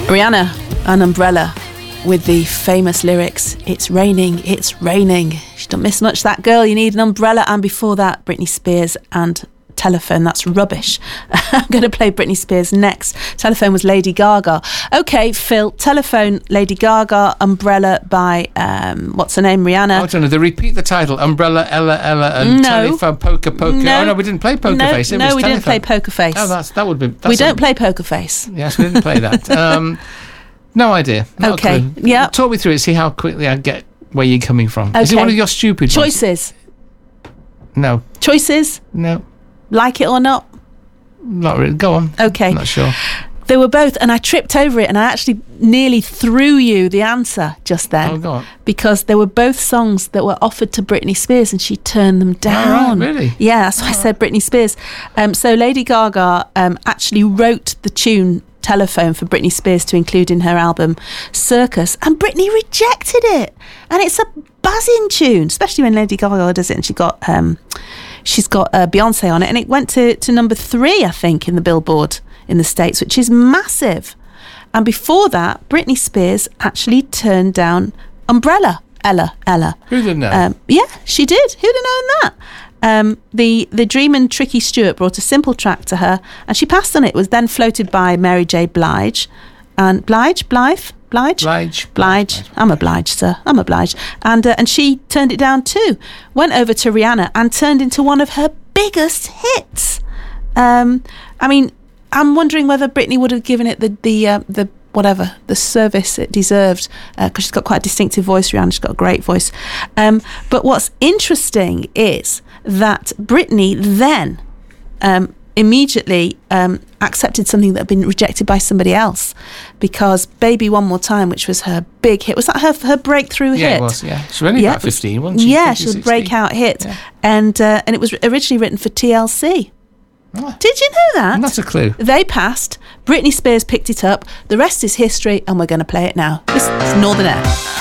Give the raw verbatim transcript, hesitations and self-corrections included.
Rihanna, An Umbrella, with the famous lyrics, "It's raining, it's raining." She don't miss much, that girl. You need an umbrella. And before that, Britney Spears and Telephone. That's rubbish. I'm going to play Britney Spears next. Telephone was Lady Gaga. Okay, Phil, Telephone, Lady Gaga, Umbrella by, um, what's her name, Rihanna. I don't know, they repeat the title, Umbrella, Ella, Ella, and no. Telephone, Poker, Poker. No. Oh, no, we didn't play Poker no, Face. It no, was we Telephone. didn't play Poker Face. Oh, that's, that would be... That's we don't a, play Poker Face. Yes, we didn't play that. um, no idea. Not okay, a clue. yeah. Talk me through it, see how quickly I get where you're coming from. Okay. Is it one of your stupid Choices. ones? No. Choices? No. Like it or not? Not really. Go on. Okay. I'm not sure. They were both, and I tripped over it, and I actually nearly threw you the answer just then. Oh, go on. Because they were both songs that were offered to Britney Spears, and she turned them down. Oh, right, really? Yeah, that's why I said Britney Spears. Um, so Lady Gaga um, actually wrote the tune Telephone for Britney Spears to include in her album Circus, and Britney rejected it. And it's a buzzing tune, especially when Lady Gaga does it, and she got... Um, She's got uh, Beyonce on it, and it went to, to number three, I think, in the Billboard in the States, which is massive. And before that, Britney Spears actually turned down Umbrella, Ella, Ella. Who didn't know? Um, yeah, she did. Who'd have known that? Um, the the dreamin' Tricky Stewart brought a simple track to her, and she passed on it. It was then floated by Mary J. Blige, and Blige, Blythe. Blige? Blige. Blige. I'm obliged, sir. I'm obliged. And uh, and she turned it down too. Went over to Rihanna and turned into one of her biggest hits. Um, I mean, I'm wondering whether Britney would have given it the the uh, the whatever the service it deserved, because uh, she's got quite a distinctive voice. Rihanna, she's got a great voice. Um, but what's interesting is that Britney then um, immediately um, accepted something that had been rejected by somebody else, because Baby One More Time, which was her big hit, was that her her breakthrough yeah, hit? Yeah, it was, yeah. She was only yeah, about fifteen, wasn't she? Yeah, she was a breakout hit. Yeah. And, uh, and it was originally written for T L C. Oh, did you know that? Not a clue. They passed, Britney Spears picked it up, the rest is history, and we're going to play it now. This is Northern Air.